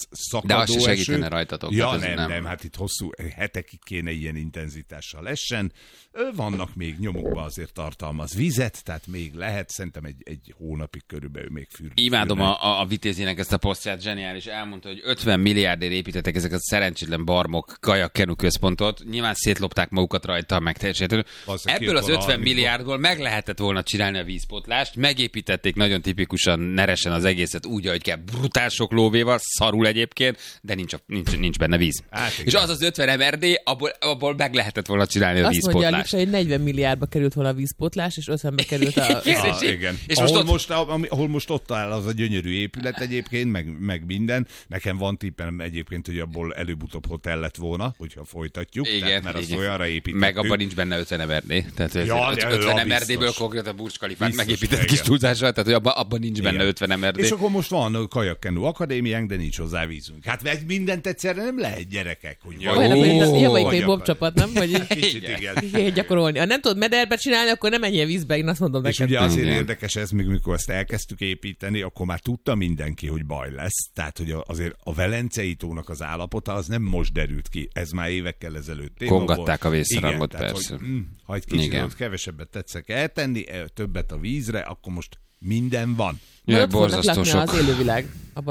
szakadó de az se segítene eső. rajtatok. Ja, nem, hát itt hosszú hetekig kéne ilyen intenzitással essen. Vannak még nyomukban azért tartalmaz vizet, tehát még lehet, szerintem egy hónapig körülbelül még fürdő. Imádom a Vitézinek ezt a posztját, zseniális. Elmondta, hogy 50 milliárdért építettek ezeket a szerencsétlen barmok kajak-kenu központot. Nyilván szétlopták magukat rajta, meg teljesen. Ebből az 50 milliárdból meg lehetett volna csinálni a vízpótlást. Megépítették nagyon tipikusan neresen az egészet úgy, ahogy kell, brutál sok lóvéval, szarul egyébként, de nincs benne víz. Hát, és az az 50 MRD, abból meg lehetett volna csinálni a vízpótlást. Azt mondja, hogy 40 milliárdba került volna a vízpótlás, és 50-be került a... Igen. És ahol most ott áll az a gyönyörű épület egyébként, meg minden. Nekem van tippem egyébként, hogy abból előbb-utóbb hotel lett volna, hogyha folytatjuk. Igen, tehát, mert azt olyanra építettük. Meg abban nincs benne 50 MRD. Tehát 50 MRD-ből konkrétan a Burj Khalifát megépített kis túlzással, tehát hogy abban nincs benne 50 MRD. És akkor most van kajak-kenu akadémiánk, de nincs hozzá vízünk. Hát meg mindent egyszerre nem lehet, gyerekek. Hogy javaik bobcsapat, nem? Vagy kicsit igen. Gyakorolni. Ha nem tudod mederbe csinálni, akkor nem menjél vízbe, én azt mondom neked. És ugye azért érdekes ez, mikor ezt elkezdtük építeni, akkor már tudta mindenki, hogy baj lesz. Tehát, hogy azért a Velencei tónak az állapota az nem most derült ki. Ez már évekkel ezelőtt. Kongatták a vészharangot, persze. Ha egy kicsit kevesebbet tetszek eltenni, többet a vízre, akkor most minden van. Ja, borzasztó sok. Az élővilág.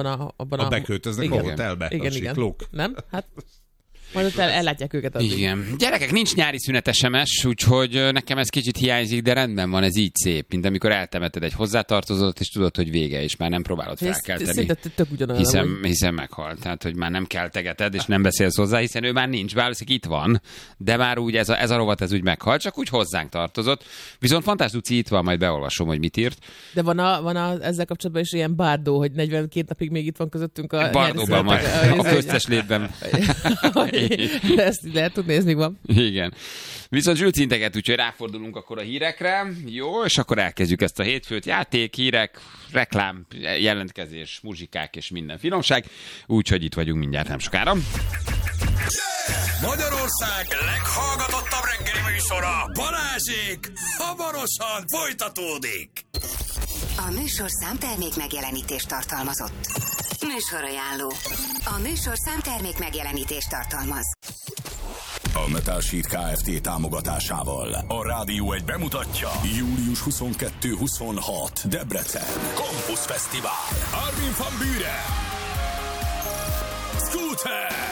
A beköltöznek a hotelbe, igen, a siklók. Nem? Hát... Majd ott ellátják őket addig. Igen. Gyerekek, nincs nyári szünet SMS, úgyhogy nekem ez kicsit hiányzik, de rendben van, ez így szép. Mint amikor eltemeted egy hozzátartozót, és tudod, hogy vége, és már nem próbálod felkelteni. Hiszen meghalt. Tehát, hogy már nem keltegeted, és nem beszélsz hozzá, hiszen ő már nincs, valószínűleg itt van, de már úgy ez a rovat ez úgy meghalt, csak úgy hozzánk tartozott. Viszont Fantás Duci itt van, majd beolvasom, hogy mit írt. De van ezzel kapcsolatban is ilyen Bardó, hogy 42 napig még itt van közöttünk a Bardóban majd, a köztes létben. Ezt lehet tudni, ez még van. Igen. Viszont zsült szinteket, úgyhogy ráfordulunk akkor a hírekre. Jó, és akkor elkezdjük ezt a hétfőt. Játék, hírek, reklám, jelentkezés, muzsikák és minden finomság. Úgyhogy itt vagyunk mindjárt nem sokára. Magyarország leghallgatottabb reggeli műsora, Balázsék, hamarosan folytatódik. A műsorszám termék megjelenítést tartalmazott. Műsorajánló. A műsorszám termék megjelenítést tartalmaz. A Metal Sheet Kft. Támogatásával a Rádió 1 bemutatja július 22-26 Debrecen Campus Fesztivál. Armin van Buuren, Scooter,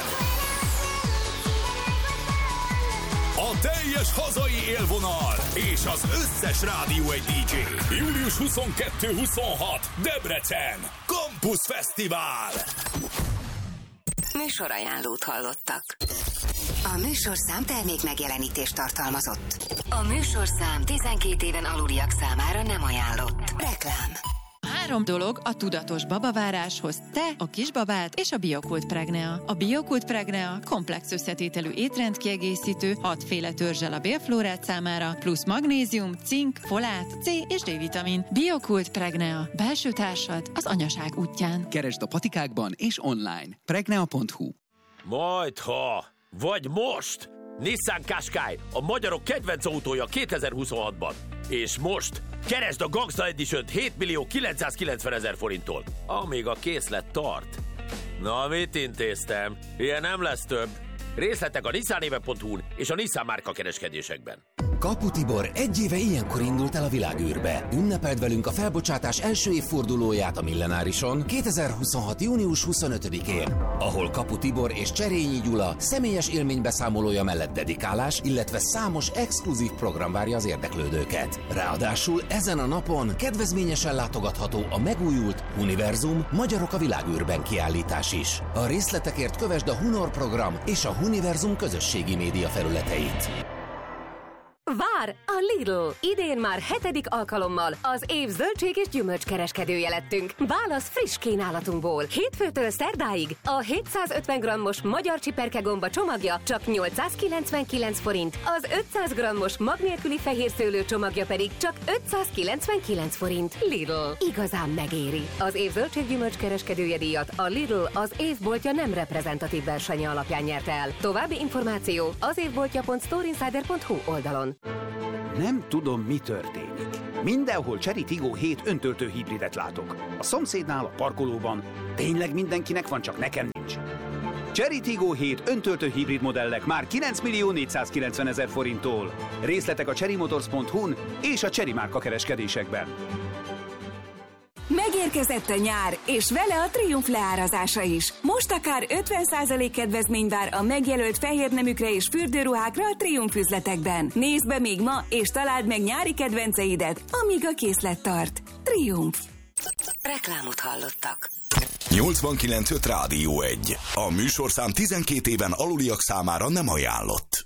a teljes hazai élvonal és az összes Rádió 1 DJ. Július 22-26 Debrecen Campus Fesztivál. Műsorajánlót hallottak. A műsorszám termék megjelenítést tartalmazott. A műsorszám 12 éven aluliak számára nem ajánlott. Reklám. 3 dolog a tudatos babaváráshoz: te, a kisbabád és a Biokult Pregnea. A Biokult Pregnea komplex összetételű étrendkiegészítő, 6 féle törzsel a bélflórát számára, plusz magnézium, cink, folát, C és D-vitamin. Biokult Pregnea. Belső társad az anyaság útján. Keresd a patikákban és online. Pregnea.hu. Majdha, vagy most! Nissan Qashqai, a magyarok kedvenc autója 2026-ban. És most keresd a Gangsta Edition-t 7.990.000 forinttól, amíg a készlet tart. Na, mit intéztem? Ilyen nem lesz több. Részletek a nissanéve.hu-n és a Nissan márka kereskedésekben. Kapu Tibor egy éve ilyenkor indult el a világűrbe. Ünnepeld velünk a felbocsátás első évfordulóját a Millenárison 2026. június 25-én, ahol Kapu Tibor és Cserényi Gyula személyes élménybeszámolója mellett dedikálás, illetve számos exkluzív program várja az érdeklődőket. Ráadásul ezen a napon kedvezményesen látogatható a megújult Univerzum Magyarok a világűrben kiállítás is. A részletekért kövesd a Hunor program és a Univerzum közösségi média felületeit. Vár a Lidl! Idén már 7. alkalommal az év zöldség és gyümölcskereskedője lettünk. Válasz friss kínálatunkból. Hétfőtől szerdáig a 750 g-os magyar csiperkegomba csomagja csak 899 forint, az 500 g-os mag nélküli fehérszőlő csomagja pedig csak 599 forint. Lidl. Igazán megéri. Az év zöldség-gyümölcskereskedője díjat a Lidl az évboltja nem reprezentatív versenye alapján nyerte el. További információ az évboltja.storeinsider.hu oldalon. Nem tudom, mi történik, Mindenhol Chery Tiggo 7 öntöltő hibridet látok. A szomszédnál, a parkolóban. Tényleg mindenkinek van, csak nekem nincs. Chery Tiggo 7 öntöltő hibrid modellek már 9.490.000 forinttól. Részletek a cherrymotors.hu-n és a Chery márka kereskedésekben. Megérkezett a nyár, és vele a Triumph leárazása is. Most akár 50% kedvezmény vár a megjelölt fehérneműkre és fürdőruhákra a Triumph üzletekben. Nézd be még ma, és találd meg nyári kedvenceidet, amíg a készlet tart. Triumph. Reklámot hallottak. 89.5 Rádió 1. A műsorszám 12 éven aluliak számára nem ajánlott.